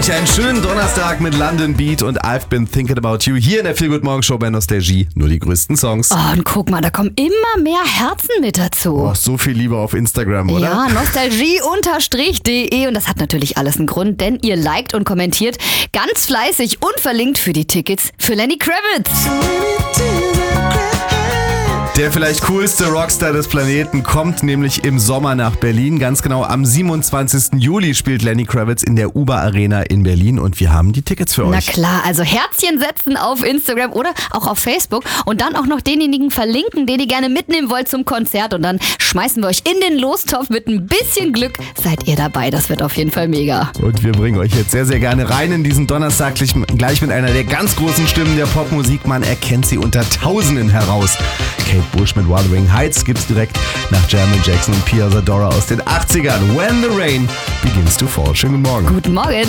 Euch einen schönen Donnerstag mit London Beat und I've Been Thinking About You hier in der Feel Good Morgen Show bei Nostalgie. Nur die größten Songs. Oh, und guck mal, da kommen immer mehr Herzen mit dazu. Oh, so viel Liebe auf Instagram, oder? Ja, nostalgie_de und das hat natürlich alles einen Grund, denn ihr liked und kommentiert ganz fleißig und verlinkt für die Tickets für Lenny Kravitz. Der vielleicht coolste Rockstar des Planeten kommt nämlich im Sommer nach Berlin. Ganz genau am 27. Juli spielt Lenny Kravitz in der Uber Arena in Berlin und wir haben die Tickets für euch. Na klar, also Herzchen setzen auf Instagram oder auch auf Facebook und dann auch noch denjenigen verlinken, den ihr gerne mitnehmen wollt zum Konzert und dann schmeißen wir euch in den Lostopf mit ein bisschen Glück. Seid ihr dabei, das wird auf jeden Fall mega. Und wir bringen euch jetzt sehr, sehr gerne rein in diesen Donnerstag gleich mit einer der ganz großen Stimmen der Popmusik. Man erkennt sie unter Tausenden heraus. Kate Bush mit Wuthering Heights gibt's direkt nach Jermaine Jackson und Pia Zadora aus den 80ern. When the Rain Begins to Fall. Schönen guten Morgen. Guten Morgen.